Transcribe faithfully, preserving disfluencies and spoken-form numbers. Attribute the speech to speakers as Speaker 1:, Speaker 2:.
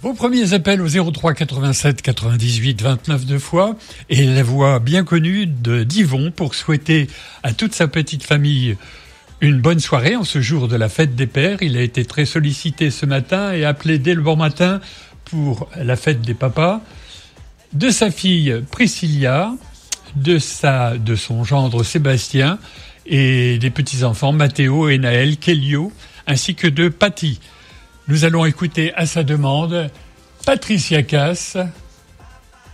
Speaker 1: Vos premiers appels au zéro trois quatre-vingt-sept quatre-vingt-dix-huit vingt-neuf deux fois et la voix bien connue de d'Yvon pour souhaiter à toute sa petite famille une bonne soirée en ce jour de la fête des pères. Il a été très sollicité ce matin et appelé dès le bon matin pour la fête des papas. De sa fille Priscilla, de sa, de son gendre Sébastien et des petits-enfants Mathéo et Naël, Kélio, ainsi que de Patty. Nous allons écouter à sa demande Patricia Cass,